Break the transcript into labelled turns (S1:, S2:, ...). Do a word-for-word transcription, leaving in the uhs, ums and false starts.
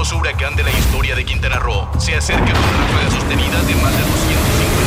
S1: poderoso huracán de la historia de Quintana Roo se acerca con ráfagas sostenidas de más de doscientos cincuenta